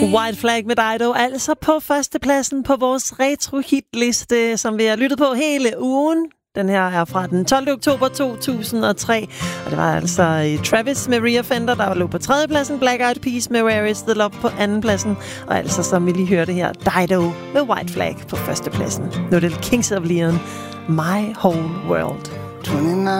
White Flag med Dido, altså på førstepladsen på vores retro-hitliste, som vi har lyttet på hele ugen. Den her er fra den 12. oktober 2003, og det var altså Travis med Rhea Fender, der lå på tredjepladsen, Black Eyed Peas med Where Is The Love på andenpladsen, og altså, som vi lige hørte her, Dido med White Flag på førstepladsen. Nu er det Kings of Leon, My Whole World. 29